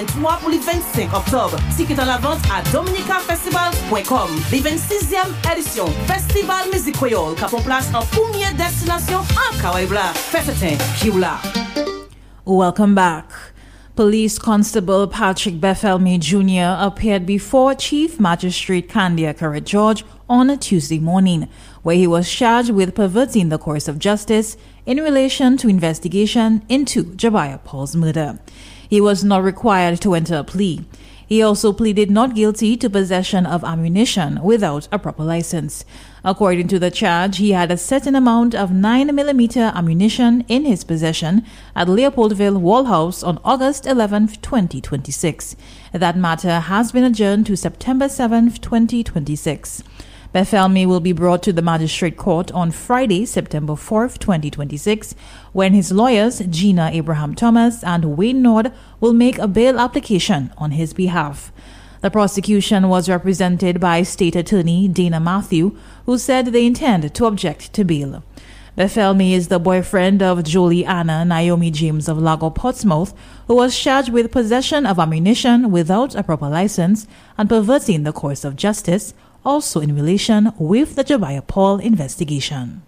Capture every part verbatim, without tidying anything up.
trois pour le vingt-cinq octobre. Ticket à la vente à dominica festival point com. La vingt-sixième édition Festival Musique Créole qui prend place en première destination en Kawaii-Bla. Festin, Kioula. Welcome back. Police Constable Patrick Bethelmy Junior appeared before Chief Magistrate Candia Carrot George on a Tuesday morning, where he was charged with perverting the course of justice in relation to investigation into Jabaya Paul's murder. He was not required to enter a plea. He also pleaded not guilty to possession of ammunition without a proper license. According to the charge, he had a certain amount of nine millimeter ammunition in his possession at Leopoldville Wall House on August eleventh, twenty twenty-six. That matter has been adjourned to September seventh, twenty twenty-six. Bethelmy will be brought to the Magistrate Court on Friday, September fourth, twenty twenty-six, when his lawyers, Gina Abraham Thomas and Wayne Nord, will make a bail application on his behalf. The prosecution was represented by State Attorney Dana Matthew, who said they intend to object to bail. Bethelmy is the boyfriend of Jolie Anna Naomi James of Lago Portsmouth, who was charged with possession of ammunition without a proper license and perverting the course of justice, also in relation with the Jabaya Paul investigation.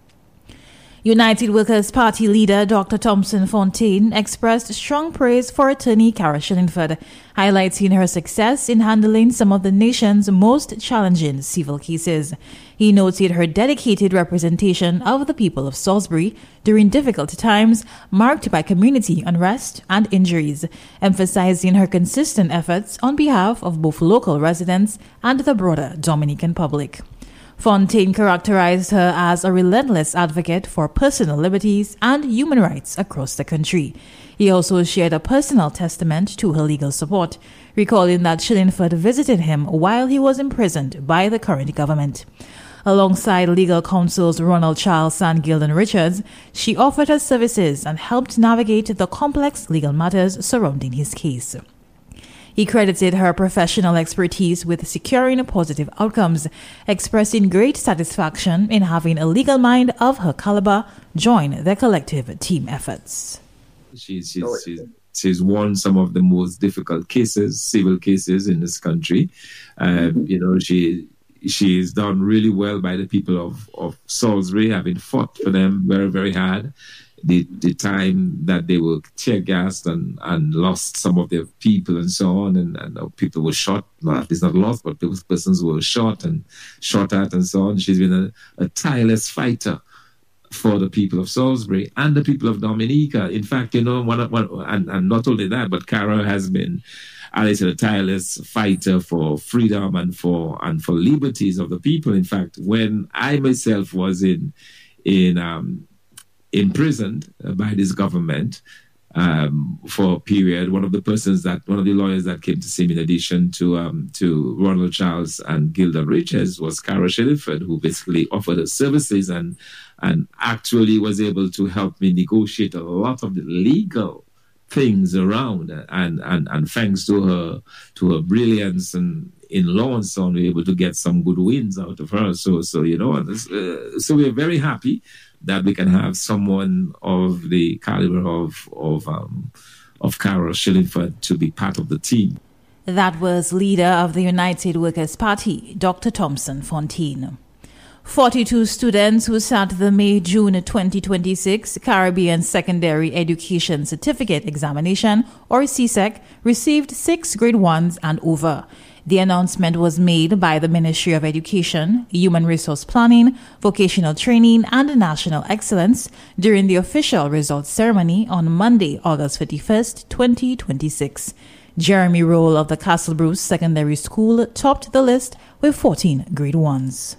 United Workers' Party leader Doctor Thompson Fontaine expressed strong praise for attorney Cara Shillingford, highlighting her success in handling some of the nation's most challenging civil cases. He noted her dedicated representation of the people of Salisbury during difficult times marked by community unrest and injuries, emphasizing her consistent efforts on behalf of both local residents and the broader Dominican public. Fontaine characterized her as a relentless advocate for personal liberties and human rights across the country. He also shared a personal testament to her legal support, recalling that Shillingford visited him while he was imprisoned by the current government. Alongside legal counsels Ronald Charles and Gildan Richards, she offered her services and helped navigate the complex legal matters surrounding his case. He credited her professional expertise with securing positive outcomes, expressing great satisfaction in having a legal mind of her caliber join their collective team efforts. She's, she's, she's, she's won some of the most difficult cases, civil cases in this country. Um, you know, she she's done really well by the people of, of Salisbury, having fought for them very, very hard. The, the time that they were tear gassed and, and lost some of their people and so on, and, and uh, people were shot. Well, it's not lost, but those persons were shot and shot at and so on. She's been a, a tireless fighter for the people of Salisbury and the people of Dominica. In fact, you know, one, one and, and not only that, but Cara has been, as I said, a tireless fighter for freedom and for and for liberties of the people. In fact, when I myself was in in um, imprisoned by this government um, for a period, one of the persons that, one of the lawyers that came to see me in addition to um, to Ronald Charles and Gildan Richards was Cara Shillingford, who basically offered her services and and actually was able to help me negotiate a lot of the legal things around, and and and thanks to her to her brilliance and in law and so on, we were able to get some good wins out of her. So so you know, uh, so we're very happy that we can have someone of the caliber of of um, of Cara Shillingford to be part of the team. That was leader of the United Workers' Party, Doctor Thompson Fontaine. forty-two students who sat the May-June twenty twenty-six Caribbean Secondary Education Certificate Examination, or C S E C, received six grade ones and over. The announcement was made by the Ministry of Education, Human Resource Planning, Vocational Training and National Excellence during the official results ceremony on Monday, August thirty-first, twenty twenty-six. Jeremy Roll of the Castle Bruce Secondary School topped the list with fourteen grade ones.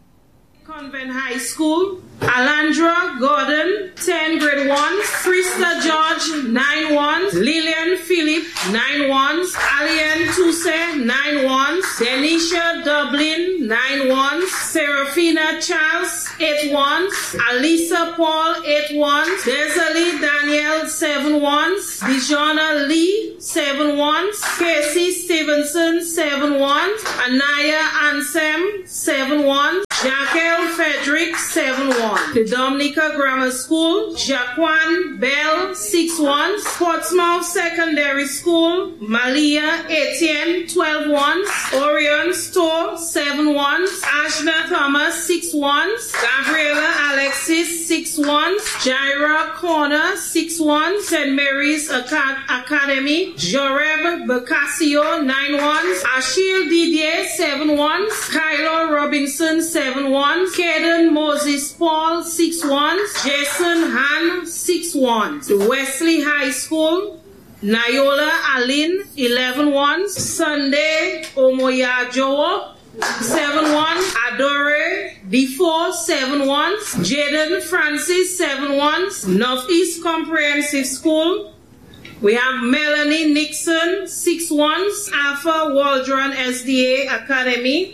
Convent High School, Alandra Gordon, ten grade ones, Krista George, nine ones, Lillian Philip, nine ones, Alien Tuse, nine ones, Denisha Dublin, nine ones, Serafina Charles, eight ones, Alisa Paul, eight ones, Desalie Danielle, seven ones, Dijona Lee, seven ones, Casey Stevenson, seven ones, Anaya Ansem, seven ones, Jacquel Frederick, seven one. The Dominica Grammar School, Jaquan Bell, six one. Portsmouth Secondary School, Malia Etienne, twelve one. Orion Store, seven one. Ashna Thomas, six one. Gabriela Alexis, six one. Jaira Corner, six one. Saint Mary's Acad- Academy, Joreb Bacasio, nine one. Achille Didier, seven one. Kylo Robinson, seven one. Kaden Moses Paul, six one. Jason Han, six one. The Wesley High School, Nayola Alin, eleven one. Sunday Omoyajowo, seven one. Adore Before, seven one. Jaden Francis, seven one. Northeast Comprehensive School, we have Melanie Nixon, six one. Alpha Waldron S D A Academy.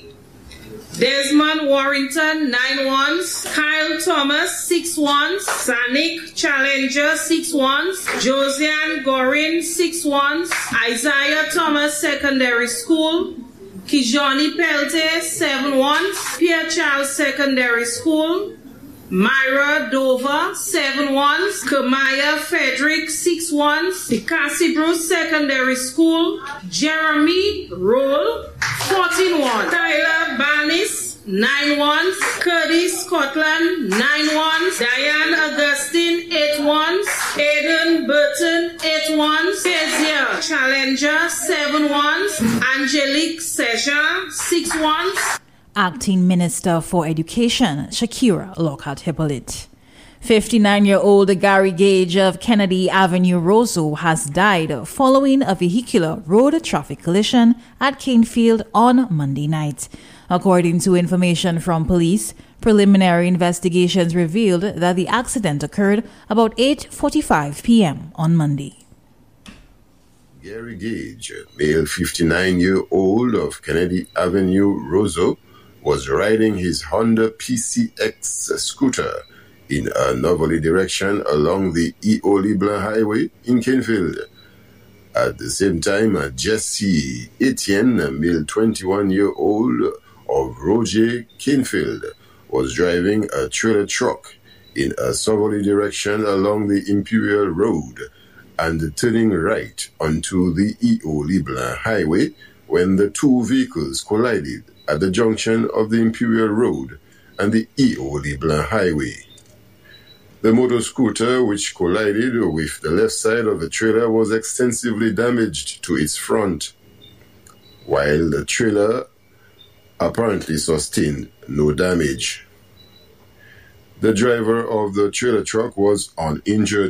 Desmond Warrington, nine one. Kyle Thomas, six one. Sanik Challenger, six one. Josiane Gorin, six one. Isaiah Thomas Secondary School. Kijoni Pelte, seven one. Pierre Charles Secondary School. Myra Dover, seven one. Kamaya Frederick, six one. Cassie Bruce Secondary School. Jeremy Roll, fourteen one. Tyler Banis, nine one. Curtis Scotland, nine one. Diane Augustine, eight one. Aiden Burton, eight one. Kezia Challenger, seven one. Angelique Seja, six one. Acting Minister for Education, Shakira Lockhart Hippolyte. fifty-nine-year-old Gary Gage of Kennedy Avenue, Roseau, has died following a vehicular road traffic collision at Canefield on Monday night. According to information from police, preliminary investigations revealed that the accident occurred about eight forty-five p.m. on Monday. Gary Gage, male fifty-nine-year-old of Kennedy Avenue, Roseau, was riding his Honda P C X scooter in a northerly direction along the Eau Blanc Highway in Canefield. At the same time, Jesse Etienne, a male twenty-one-year-old of Roger, Canefield, was driving a trailer truck in a southerly direction along the Imperial Road and turning right onto the Eau Blanc Highway when the two vehicles collided at the junction of the Imperial Road and the Eau Blanc Highway. The motor scooter, which collided with the left side of the trailer, was extensively damaged to its front, while the trailer apparently sustained no damage. The driver of the trailer truck was uninjured.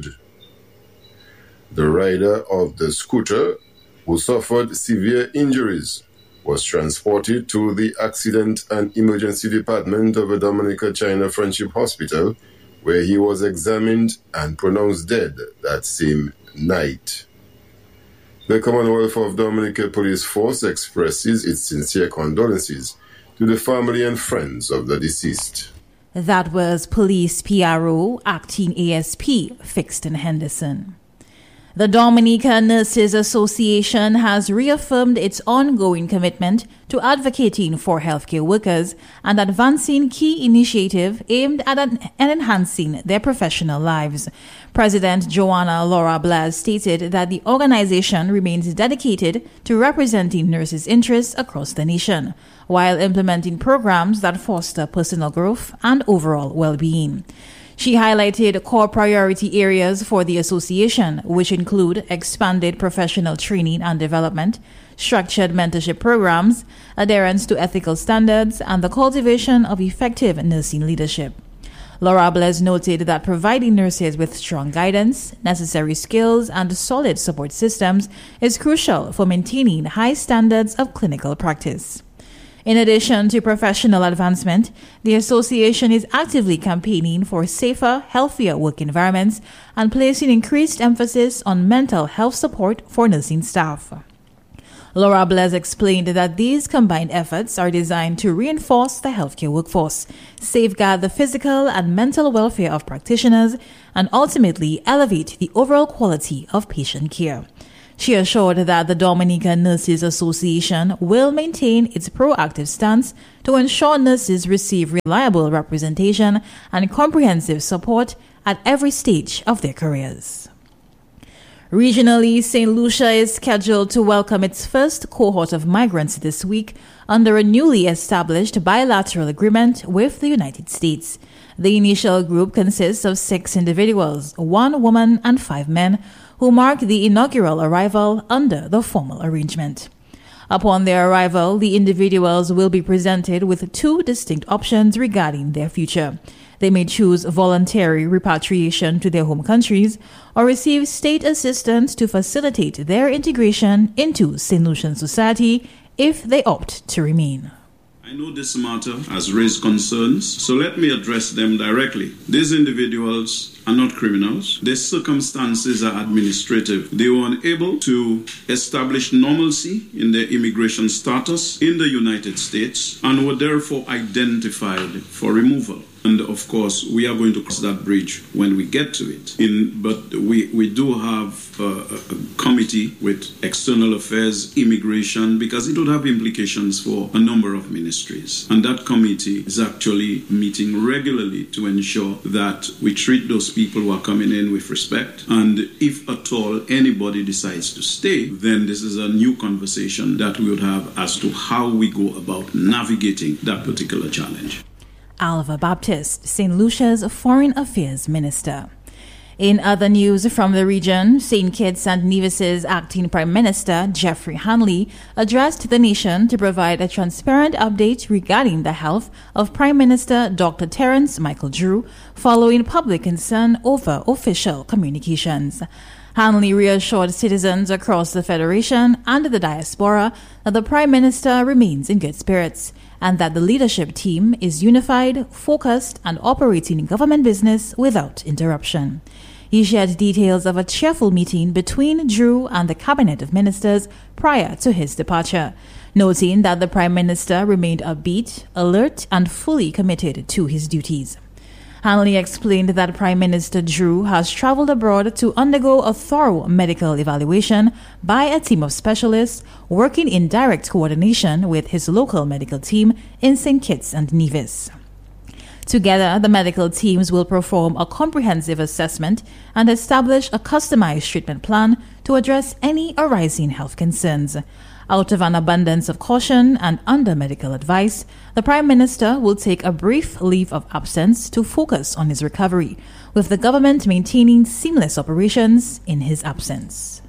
The rider of the scooter, who suffered severe injuries, was transported to the Accident and Emergency Department of the Dominica China Friendship Hospital, where he was examined and pronounced dead that same night. The Commonwealth of Dominica Police Force expresses its sincere condolences to the family and friends of the deceased. That was Police P R O Acting A S P Fixton Henderson. The Dominica Nurses Association has reaffirmed its ongoing commitment to advocating for healthcare workers and advancing key initiatives aimed at an- enhancing their professional lives. President Joanna Laura Blas stated that the organization remains dedicated to representing nurses' interests across the nation, while implementing programs that foster personal growth and overall well-being. She highlighted core priority areas for the association, which include expanded professional training and development, structured mentorship programs, adherence to ethical standards, and the cultivation of effective nursing leadership. Laura Blez noted that providing nurses with strong guidance, necessary skills, and solid support systems is crucial for maintaining high standards of clinical practice. In addition to professional advancement, the association is actively campaigning for safer, healthier work environments and placing increased emphasis on mental health support for nursing staff. Laura Blez explained that these combined efforts are designed to reinforce the healthcare workforce, safeguard the physical and mental welfare of practitioners, and ultimately elevate the overall quality of patient care. She assured that the Dominican Nurses Association will maintain its proactive stance to ensure nurses receive reliable representation and comprehensive support at every stage of their careers. Regionally, Saint Lucia is scheduled to welcome its first cohort of migrants this week under a newly established bilateral agreement with the United States. The initial group consists of six individuals, one woman and five men, who mark the inaugural arrival under the formal arrangement. Upon their arrival, the individuals will be presented with two distinct options regarding their future. They may choose voluntary repatriation to their home countries or receive state assistance to facilitate their integration into Saint Lucian society if they opt to remain. I know this matter has raised concerns, so let me address them directly. These individuals are not criminals. Their circumstances are administrative. They were unable to establish normalcy in their immigration status in the United States and were therefore identified for removal. And of course, we are going to cross that bridge when we get to it. In, but we, we do have uh, a committee with external affairs, immigration, because it would have implications for a number of ministries. And that committee is actually meeting regularly to ensure that we treat those people who are coming in with respect. And if at all anybody decides to stay, then this is a new conversation that we would have as to how we go about navigating that particular challenge. Alva Baptist, Saint Lucia's Foreign Affairs Minister. In other news from the region, Saint Kitts and Nevis's acting Prime Minister, Jeffrey Hanley, addressed the nation to provide a transparent update regarding the health of Prime Minister Doctor Terence Michael Drew following public concern over official communications. Hanley reassured citizens across the Federation and the diaspora that the Prime Minister remains in good spirits and that the leadership team is unified, focused, and operating government business without interruption. He shared details of a cheerful meeting between Drew and the Cabinet of Ministers prior to his departure, noting that the Prime Minister remained upbeat, alert, and fully committed to his duties. Hanley explained that Prime Minister Drew has traveled abroad to undergo a thorough medical evaluation by a team of specialists working in direct coordination with his local medical team in Saint Kitts and Nevis. Together, the medical teams will perform a comprehensive assessment and establish a customized treatment plan to address any arising health concerns. Out of an abundance of caution and under medical advice, the Prime Minister will take a brief leave of absence to focus on his recovery, with the government maintaining seamless operations in his absence.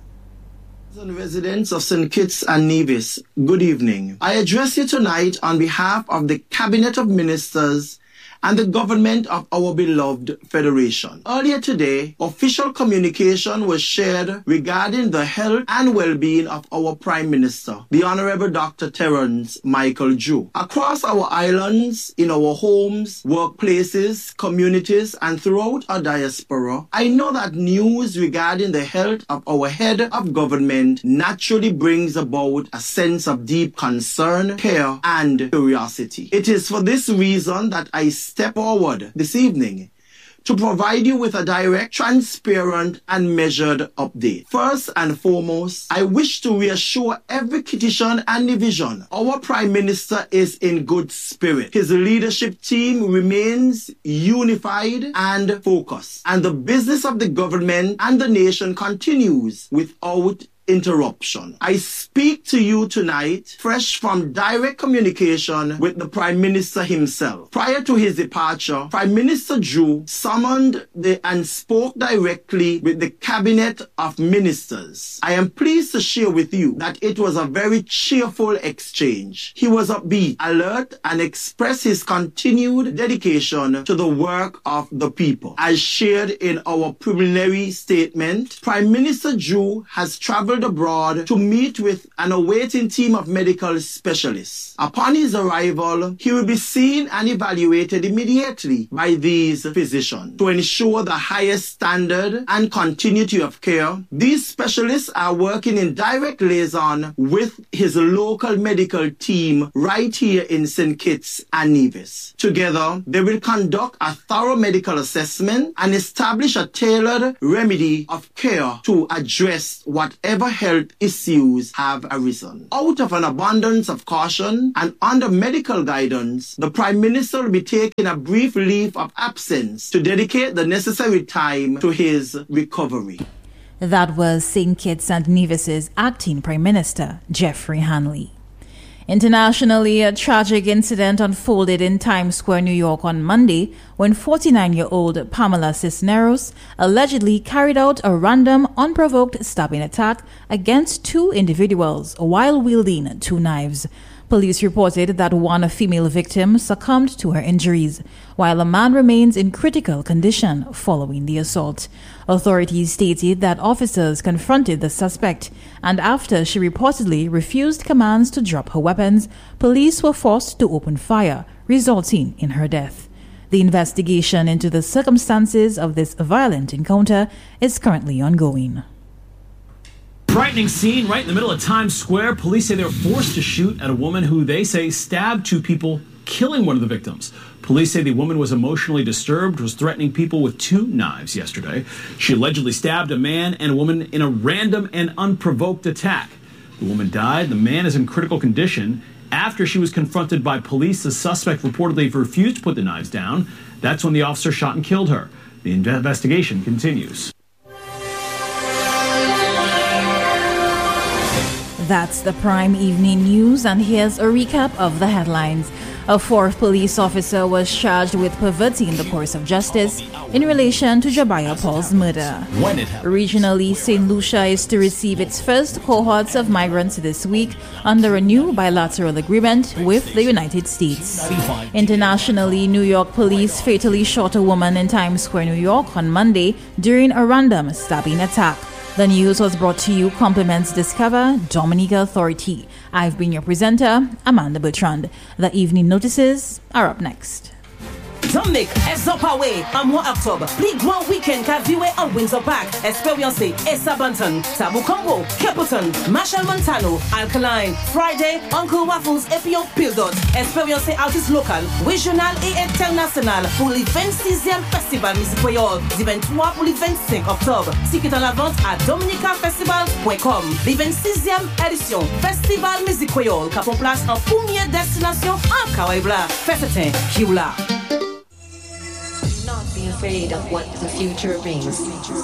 Residents of Saint Kitts and Nevis, good evening. I address you tonight on behalf of the Cabinet of Ministers and the government of our beloved Federation. Earlier today, official communication was shared regarding the health and well-being of our Prime Minister, the Honorable Doctor Terence Michael Drew. Across our islands, in our homes, workplaces, communities, and throughout our diaspora, I know that news regarding the health of our head of government naturally brings about a sense of deep concern, care, and curiosity. It is for this reason that I step forward this evening to provide you with a direct, transparent, and measured update. First and foremost, I wish to reassure every Kittitian and Nevisian our Prime Minister is in good spirit. His leadership team remains unified and focused, and the business of the government and the nation continues without interruption. I speak to you tonight fresh from direct communication with the Prime Minister himself. Prior to his departure, Prime Minister Drew summoned the, and spoke directly with the Cabinet of Ministers. I am pleased to share with you that it was a very cheerful exchange. He was upbeat, alert, and expressed his continued dedication to the work of the people. As shared in our preliminary statement, Prime Minister Drew has traveled abroad to meet with an awaiting team of medical specialists. Upon his arrival, he will be seen and evaluated immediately by these physicians to ensure the highest standard and continuity of care. These specialists are working in direct liaison with his local medical team right here in Saint Kitts and Nevis. Together, they will conduct a thorough medical assessment and establish a tailored remedy of care to address whatever poor health issues have arisen. Out of an abundance of caution and under medical guidance, the Prime Minister will be taking a brief leave of absence to dedicate the necessary time to his recovery. That was Saint Kitts and Nevis's acting Prime Minister, Jeffrey Hanley. Internationally, a tragic incident unfolded in Times Square, New York on Monday when forty-nine-year-old Pamela Cisneros allegedly carried out a random, unprovoked stabbing attack against two individuals while wielding two knives. Police reported that one female victim succumbed to her injuries, while a man remains in critical condition following the assault. Authorities stated that officers confronted the suspect, and after she reportedly refused commands to drop her weapons, police were forced to open fire, resulting in her death. The investigation into the circumstances of this violent encounter is currently ongoing. Frightening scene right in the middle of Times Square. Police say they were forced to shoot at a woman who they say stabbed two people, killing one of the victims. Police say the woman was emotionally disturbed, was threatening people with two knives yesterday. She allegedly stabbed a man and a woman in a random and unprovoked attack. The woman died. The man is in critical condition. After she was confronted by police, the suspect reportedly refused to put the knives down. That's when the officer shot and killed her. The investigation continues. That's the Prime Evening News, and here's a recap of the headlines. A fourth police officer was charged with perverting the course of justice in relation to Jabaya Paul's murder. Regionally, Saint Lucia is to receive its first cohorts of migrants this week under a new bilateral agreement with the United States. Internationally, New York police fatally shot a woman in Times Square, New York on Monday during a random stabbing attack. The news was brought to you compliments Discover Dominica Authority. I've been your presenter, Amanda Bertrand. The evening notices are up next. Dominic, Ezopawe, en mois octobre, plus grand week-end qu'a viewé en Windsor Park, expériencez Esa Banton, Tabu Combo, Capleton, Marshall Montano, Alkaline, Friday, Uncle Waffles et puis on pile d'autres. Expériencez artistes locaux, régional et international pour le vingt-sixième Festival Musique Créole, du vingt-trois pour le vingt-cinq octobre. Ticket en la vente à dominica festival point com. Le vingt-sixième édition Festival Musique Créole qui prend place en première destination en Kawaii-Bla. Festetin, Kioula. Not be afraid of what the future brings.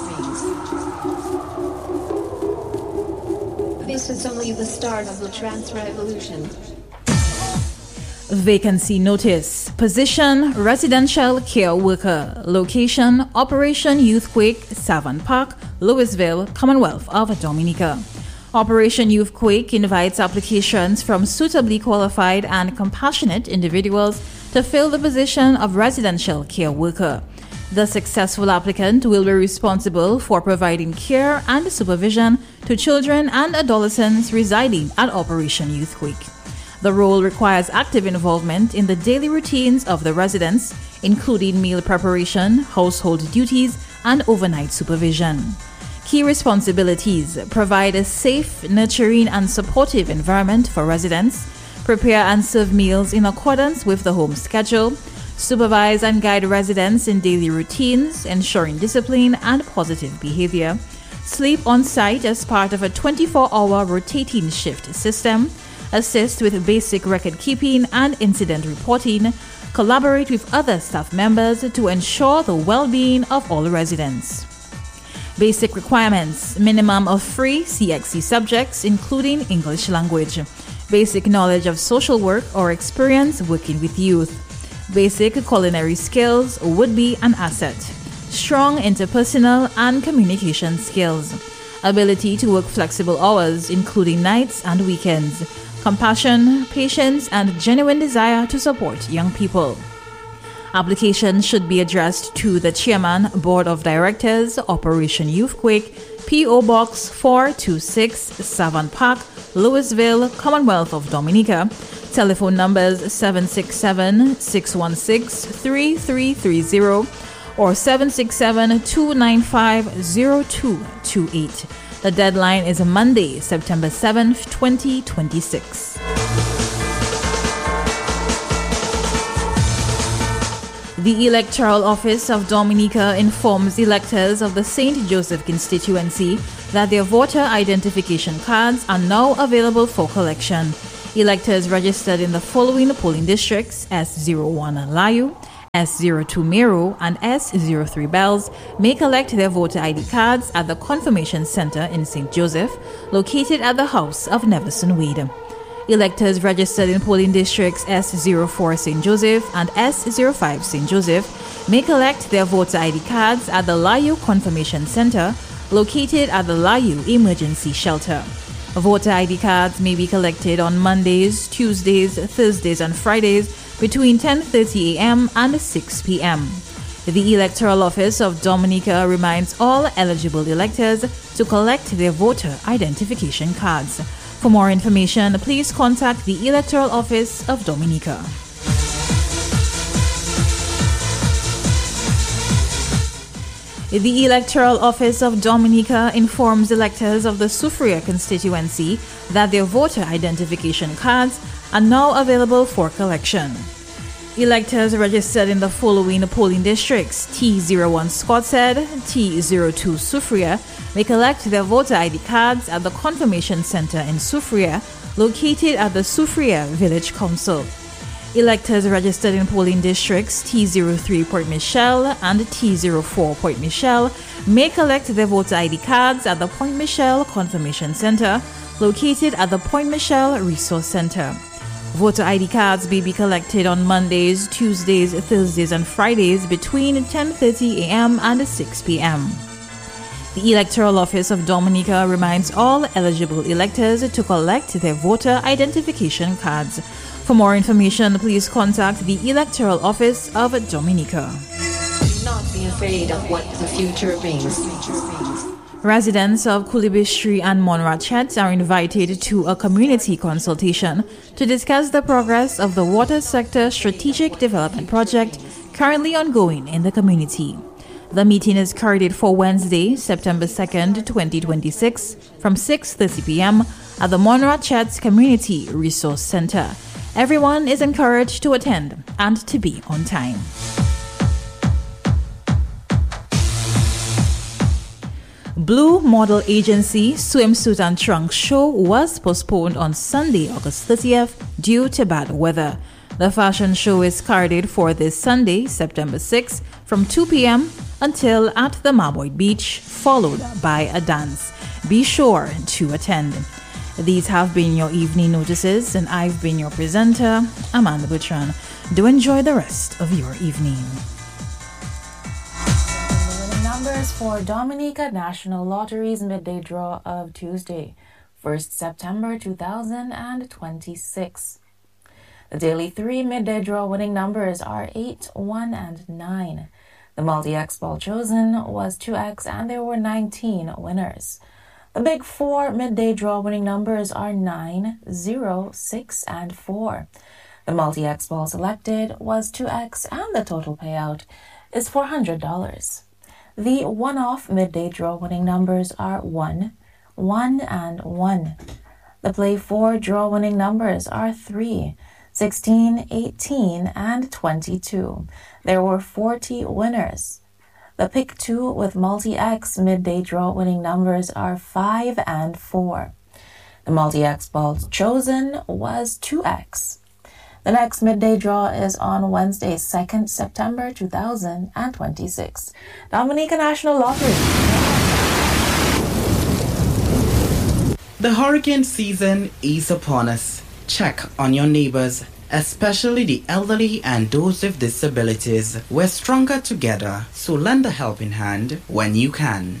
This is only the start of the trans revolution. Vacancy notice. Position, residential care worker. Location, Operation Youthquake, Savant Park, Louisville, Commonwealth of Dominica. Operation Youthquake invites applications from suitably qualified and compassionate individuals to fill the position of residential care worker. The successful applicant will be responsible for providing care and supervision to children and adolescents residing at Operation Youthquake. The role requires active involvement in the daily routines of the residents, including meal preparation, household duties, and overnight supervision. Key responsibilities: provide a safe, nurturing, and supportive environment for residents, prepare and serve meals in accordance with the home schedule, supervise and guide residents in daily routines, ensuring discipline and positive behavior, sleep on site as part of a twenty-four hour rotating shift system, assist with basic record keeping and incident reporting, collaborate with other staff members to ensure the well-being of all residents. Basic requirements: minimum of three C X C subjects, including English language. Basic knowledge of social work or experience working with youth. Basic culinary skills would be an asset. Strong interpersonal and communication skills. Ability to work flexible hours, including nights and weekends. Compassion, patience, and genuine desire to support young people. Application should be addressed to the Chairman, Board of Directors, Operation Youthquake, P O Box four two six, Savant Park, Louisville, Commonwealth of Dominica. Telephone numbers seven six seven, six one six, three three three zero or seven six seven, two nine five, zero two two eight. The deadline is Monday, September seventh, twenty twenty-six. The Electoral Office of Dominica informs electors of the Saint Joseph constituency that their voter identification cards are now available for collection. Electors registered in the following polling districts: S zero one Layu, S zero two Meru, and S zero three Bells may collect their voter I D cards at the Confirmation Center in Saint Joseph, located at the House of Neverson Wade. Electors registered in polling districts S zero four Saint Joseph and S zero five Saint Joseph may collect their voter I D cards at the Layu Confirmation Center, located at the Layu Emergency Shelter. Voter I D cards may be collected on Mondays, Tuesdays, Thursdays, and Fridays between ten thirty a.m. and six p.m. The Electoral Office of Dominica reminds all eligible electors to collect their voter identification cards. For more information, please contact the Electoral Office of Dominica. The Electoral Office of Dominica informs electors of the Soufriere constituency that their voter identification cards are now available for collection. Electors registered in the following polling districts: T zero one Scottshead, T zero two Soufriere may collect their voter I D cards at the Confirmation Center in Soufriere, located at the Soufriere Village Council. Electors registered in polling districts T zero three Port Michel and T zero four Port Michel may collect their voter I D cards at the Point Michel Confirmation Center, located at the Point Michel Resource Center. Voter I D cards may be collected on Mondays, Tuesdays, Thursdays, and Fridays between ten thirty a.m. and six p.m. The Electoral Office of Dominica reminds all eligible electors to collect their voter identification cards. For more information, please contact the Electoral Office of Dominica. Do not be afraid of what the future brings. Residents of Kulibistri and Monrachet are invited to a community consultation to discuss the progress of the water sector strategic development project currently ongoing in the community. The meeting is carried for Wednesday, September second, twenty twenty-six, from six thirty p.m. at the Monrachet Community Resource Center. Everyone is encouraged to attend and to be on time. Blue Model Agency Swimsuit and Trunk Show was postponed on Sunday, August thirtieth, due to bad weather. The fashion show is carried for this Sunday, September sixth, from two p.m. until at the Marboy Beach, followed by a dance. Be sure to attend. These have been your evening notices, and I've been your presenter, Amanda Butran. Do enjoy the rest of your evening. Numbers for Dominica National Lottery's midday draw of Tuesday, first September two thousand twenty-six. The daily three midday draw winning numbers are eight, one, and nine. The multi-X ball chosen was two X, and there were nineteen winners. The big four midday draw winning numbers are nine, zero, six, and four. The multi-X ball selected was two X, and the total payout is four hundred dollars. The one-off midday draw winning numbers are one, one, and one. The play four draw winning numbers are three, sixteen, eighteen, and twenty-two. There were forty winners. The pick two with multi-X midday draw winning numbers are five and four. The multi-X ball chosen was two X. The next midday draw is on Wednesday, second September two thousand twenty-six. Dominica National Lottery. The hurricane season is upon us. Check on your neighbors, especially the elderly and those with disabilities. We're stronger together, so lend a helping hand when you can.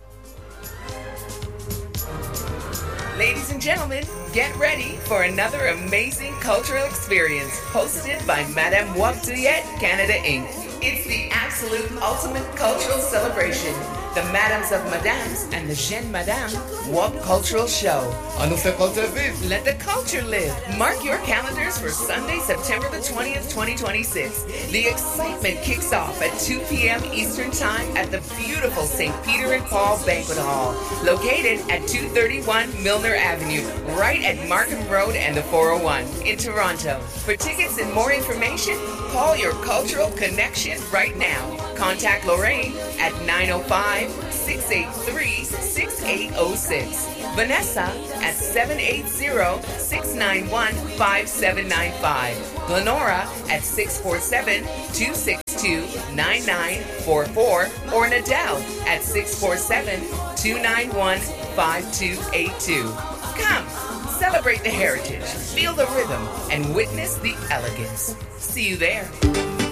Ladies and gentlemen, get ready for another amazing cultural experience hosted by Madame Wap Juliet Canada Incorporated. It's the absolute ultimate cultural celebration. The Madams of Madames and the Jeune Madame Wap Cultural Show. Let the culture live. Mark your calendars for Sunday, September the twentieth, twenty twenty-six. The excitement kicks off at two p.m. Eastern Time at the beautiful Saint Peter and Paul Banquet Hall, located at two thirty-one Milner Avenue, right at Markham Road and the four oh one in Toronto. For tickets and more information, call your cultural connection right now. Contact Lorraine at nine oh five, six six eight three, six eight zero six. Vanessa at seven eight zero, six nine one, five seven nine five. Lenora at six four seven, two six two, nine nine four four. Or Nadell at six four seven, two nine one, five two eight two. Come, celebrate the heritage, feel the rhythm, and witness the elegance. See you there.